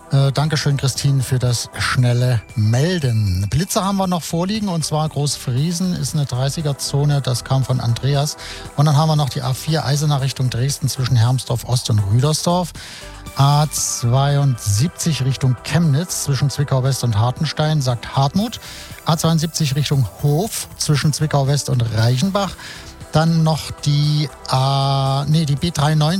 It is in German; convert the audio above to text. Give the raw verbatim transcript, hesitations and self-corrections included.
Äh, Dankeschön, Christine, für das schnelle Melden. Blitzer haben wir noch vorliegen, und zwar Großfriesen ist eine dreißiger-Zone, das kam von Andreas. Und dann haben wir noch die A vier Eisenach Richtung Dresden zwischen Hermsdorf Ost und Rüdersdorf. A zweiundsiebzig Richtung Chemnitz zwischen Zwickau West und Hartenstein, sagt Hartmut. A zweiundsiebzig Richtung Hof zwischen Zwickau West und Reichenbach. Dann noch die A, nee, die B neununddreißig